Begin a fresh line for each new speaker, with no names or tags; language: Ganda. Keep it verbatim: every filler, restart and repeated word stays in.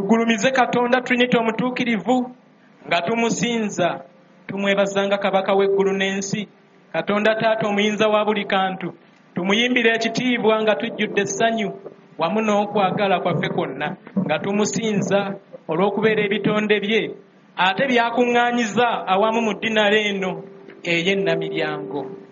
Tugulumize Katonda Trinity omutuukirivu nga tumusinza tumwebazanga kabaka w'eggulu n'ensi, Katonda Taata omuyinza wa buli kantu. Tumuyimbire ekitiibwa nga tujjudde essanyu wamu n'okwagala kwaffe kwonna, nga tumusinza olw'okubeera ebitonde bye ate byakuŋŋaanyiza awamu mu ddinalo eno ey'ennamiryango.